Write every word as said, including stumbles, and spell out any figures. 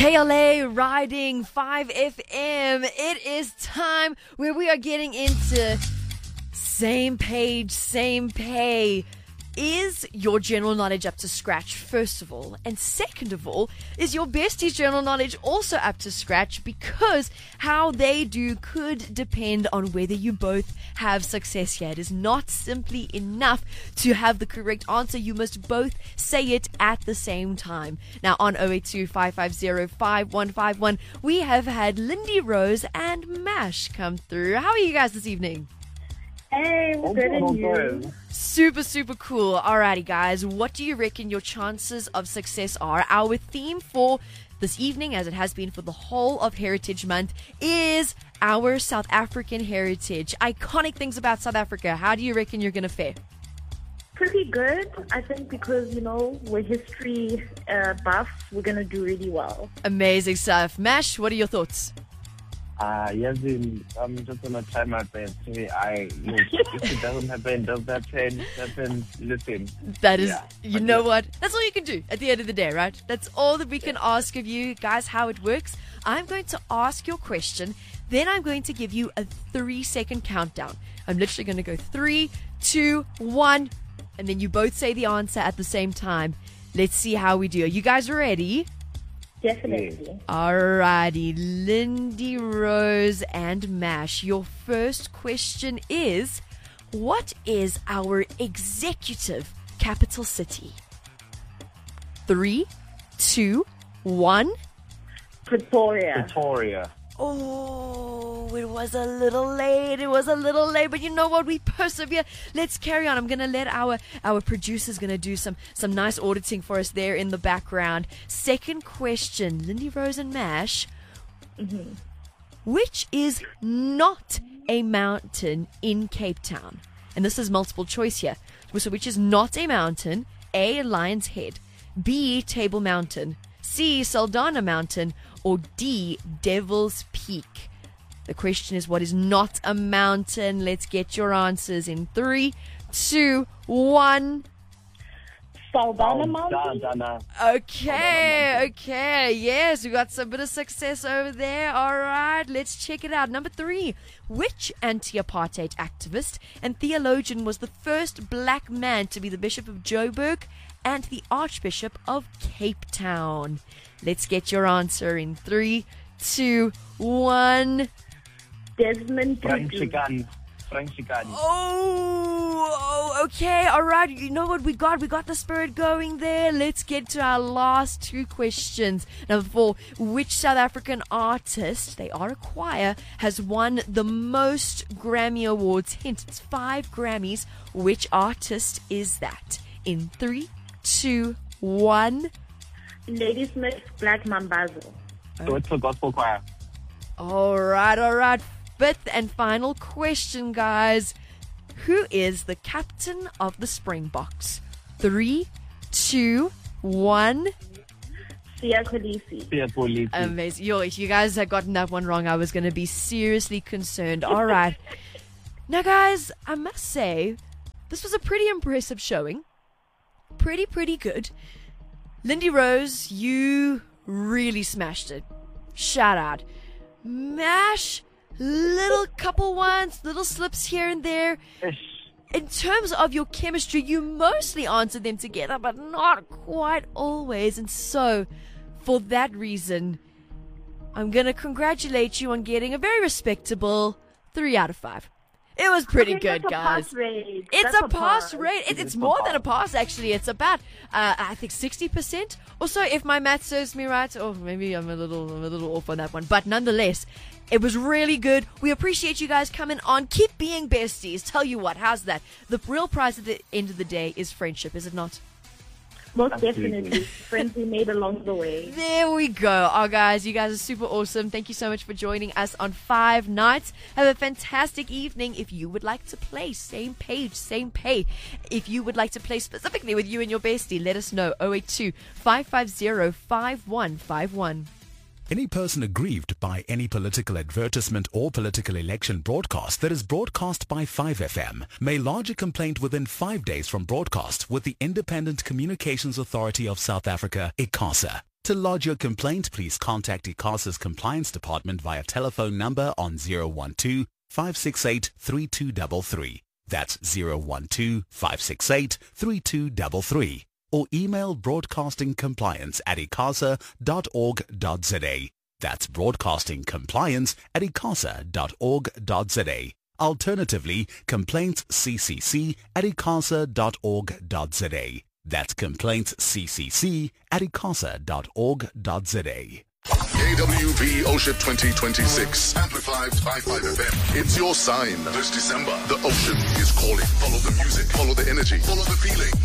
K L A Riding five F M. It is time where we are getting into same page, same pay. Is your general knowledge up to scratch, first of all? And second of all, is your bestie's general knowledge also up to scratch? Because how they do could depend on whether you both have success here. It is not simply enough to have the correct answer. You must both say it at the same time. Now, on zero eight two, five five zero, five one five one, we have had Lindy Rose and Mash come through. How are you guys this evening? Hey, we're good, and you? Super, super cool. Alrighty, guys. What do you reckon your chances of success are? Our theme for this evening, as it has been for the whole of Heritage Month, is our South African heritage. Iconic things about South Africa. How do you reckon you're going to fare? Pretty good, I think, because, you know, we're history uh, buffs. We're going to do really well. Amazing stuff. Mash, what are your thoughts? Uh, yes, I'm just going to try my best. I, look, if it doesn't happen, does that happen? happen listen. That is, yeah, you know yeah. what? That's all you can do at the end of the day, right? That's all that we can ask of you guys, how it works. I'm going to ask your question, then I'm going to give you a three second countdown. I'm literally going to go three, two, one, and then you both say the answer at the same time. Let's see how we do. Are you guys ready? Definitely. Alrighty, Lindy Rose and Mash. Your first question is, what is our executive capital city? Three, two, one. Pretoria. Pretoria. Oh, it was a little late. It was a little late, but you know what? We persevere. Let's carry on. I'm gonna let our our producer's gonna do some some nice auditing for us there in the background. Second question, Lindy Rose and Mash. Mm-hmm. Which is not a mountain in Cape Town? And this is multiple choice here. So which is not a mountain? A, Lion's Head. B, Table Mountain. C, Saldanha Mountain. Or D, Devil's Peak. The question is, what is not a mountain? Let's get your answers in three, two, one. Saldanha Mountain. Saldanha. Okay, okay. Yes, we got some bit of success over there. All right, let's check it out. Number three. Which anti-apartheid activist and theologian was the first black man to be the Bishop of Joburg and the Archbishop of Cape Town? Let's get your answer in three, two, one. Desmond Frank Tutu. Chikani. Frank Chikani. Oh, oh, okay, all right. You know what we got? We got the spirit going there. Let's get to our last two questions. Number four, which South African artist, they are a choir, has won the most Grammy Awards? Hint, it's five Grammys. Which artist is that? In three, two, one. Ladysmith Black Mambazo. So it's a gospel choir. All right, all right. Fifth and final question, guys. Who is the captain of the Springboks? Three, two, one. Siya Kolisi. Siya Kolisi. Amazing. Yo, if you guys had gotten that one wrong, I was going to be seriously concerned. All right. Now, guys, I must say, this was a pretty impressive showing. Pretty, pretty good. Lindy Rose, you really smashed it. Shout out. Mash, little couple ones, little slips here and there. In terms of your chemistry, you mostly answered them together, but not quite always. And so, for that reason, I'm going to congratulate you on getting a very respectable three out of five. It was pretty Okay, good, that's a guys. pass rate. It's That's a, a pass, pass. rate. It, It it's is a more than a pass. pass, actually. It's about, uh, I think, sixty percent. Also, if my math serves me right, or maybe I'm a little, I'm a little off on that one. But nonetheless, it was really good. We appreciate you guys coming on. Keep being besties. Tell you what, how's that? The real prize at the end of the day is friendship, is it not? Most Absolutely. definitely. Friends we made along the way. There we go. Oh, guys, you guys are super awesome. Thank you so much for joining us on Five Nights. Have a fantastic evening. If you would like to play, same page, same pay. If you would like to play specifically with you and your bestie, let us know. zero eight two, five five zero, five one five one. Any person aggrieved by any political advertisement or political election broadcast that is broadcast by five F M may lodge a complaint within five days from broadcast with the Independent Communications Authority of South Africa, ICASA. To lodge your complaint, please contact ICASA's Compliance Department via telephone number on zero one two, five six eight, three two three three. That's zero one two, five six eight, three two three three. Or email broadcastingcompliance at icasa dot org dot za. That's broadcastingcompliance at icasa dot org dot za. Alternatively, complaintsccc at icasa dot org dot za. That's complaintsccc at icasa dot org dot za. A W B Ocean twenty twenty-six, amplified by five F M. It's your sign. This December, the ocean is calling. Follow the music, follow the energy, follow the feeling.